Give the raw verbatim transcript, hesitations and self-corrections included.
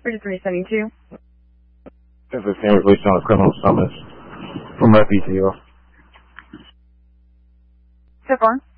Bridge three seventy-two. This is Henry Police on a criminal summons from my P T O. So far?